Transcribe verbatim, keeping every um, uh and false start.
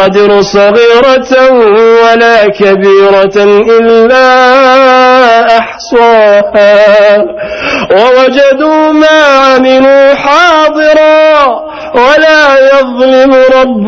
يغادر صغيرة ولا كبيرة إلا أحصاها ووجدوا ما عملوا حاضرا ولا يظلم ربك